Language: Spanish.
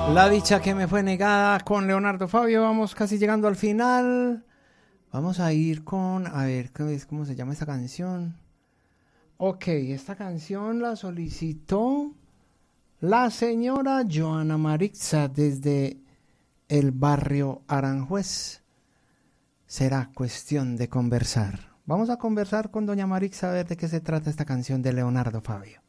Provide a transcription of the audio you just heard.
La dicha que me fue negada con Leonardo Fabio. Vamos casi llegando al final. Vamos a ir con... A ver, ¿cómo se llama esta canción? Ok, esta canción la solicitó la señora Joana Marixa desde el barrio Aranjuez. Será cuestión de conversar. Vamos a conversar con doña Marixa a ver de qué se trata esta canción de Leonardo Fabio.